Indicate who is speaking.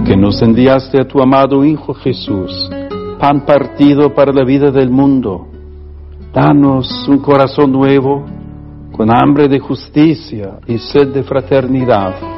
Speaker 1: que nos enviaste a tu amado Hijo Jesús, pan partido para la vida del mundo, danos un corazón nuevo, con hambre de justicia y sed de fraternidad,